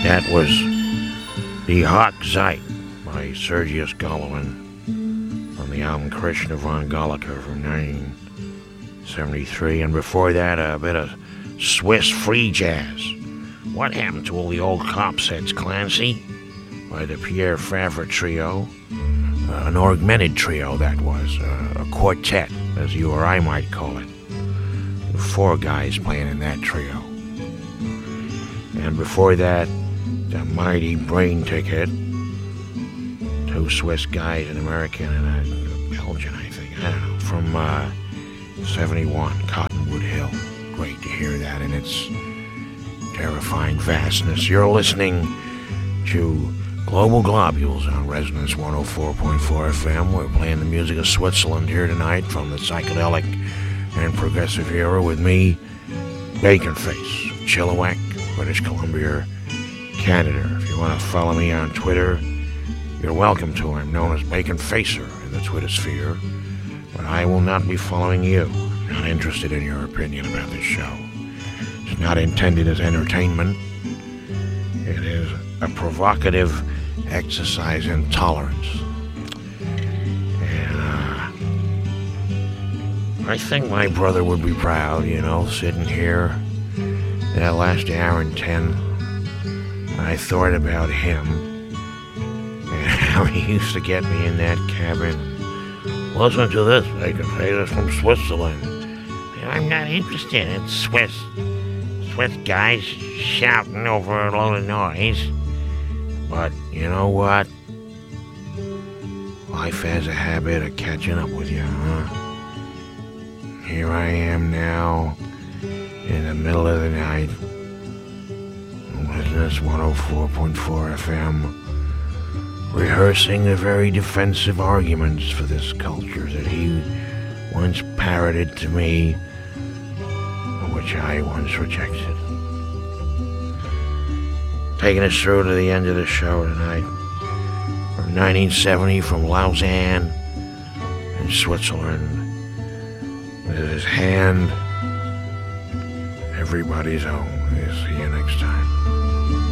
That was Die Hochzeit by Sergius Golovin from the album Krishna von Goliker from 1973. And before that, a bit of Swiss free jazz. What Happened to All the Old Cop Sets, Clancy? By the Pierre Favre Trio. An augmented trio, that was. A quartet, as you or I might call it. 4 guys playing in that trio. And before that, the mighty Brain Ticket. 2 Swiss guys, an American and a Belgian, I think. I don't know. From 71, Cottonwood Hill. Great to hear that in its terrifying vastness. You're listening to Global Globules on Resonance 104.4 FM. We're playing the music of Switzerland here tonight from the psychedelic and progressive era with me, Baconface, of Chilliwack, British Columbia, Canada. If you want to follow me on Twitter, you're welcome to. I'm known as Bacon Facer in the Twitter sphere, but I will not be following you. I'm not interested in your opinion about this show. It's not intended as entertainment. It is a provocative exercise in tolerance. And I think my brother would be proud, sitting here that last hour and 10. I thought about him and how he used to get me in that cabin. Listen to this, Bacon Facer from Switzerland. I'm not interested in Swiss guys shouting over a load of noise. But you know what? Life has a habit of catching up with you, huh? Here I am now, in the middle of the night, Resonance 104.4 FM, rehearsing the very defensive arguments for this culture that he once parroted to me, which I once rejected. Taking us through to the end of the show tonight. From 1970, from Lausanne in Switzerland. With his hand, everybody's own. We'll see you next time.